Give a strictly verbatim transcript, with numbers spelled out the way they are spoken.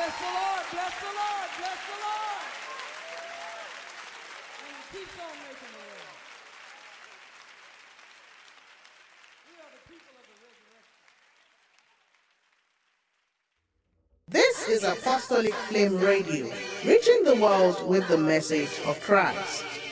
Bless the Lord, bless the Lord, bless the Lord. And he keeps on making the way. We are the people of the resurrection. This is Apostolic Flame Radio, reaching the world with the message of Christ.